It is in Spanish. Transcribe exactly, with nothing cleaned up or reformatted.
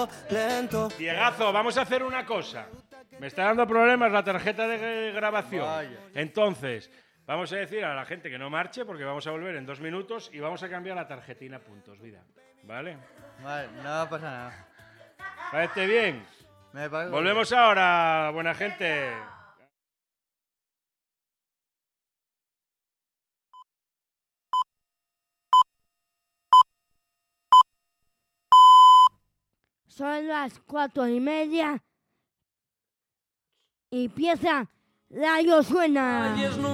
lento. Diegazo, vamos a hacer una cosa. Me está dando problemas la tarjeta de grabación. Vaya. Entonces, vamos a decir a la gente que no marche porque vamos a volver en dos minutos y vamos a cambiar la tarjetina a puntos, vida. ¿Vale? Vale, no pasa nada. ¿Parece bien? Me parece Volvemos bien. ahora, buena gente. Son las cuatro y media y empieza la Yosuena.